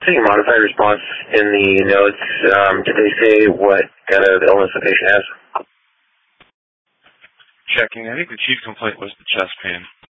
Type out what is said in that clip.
seeing a modified response in the notes. Did they say what kind of illness the patient has? Checking. I think the chief complaint was the chest pain.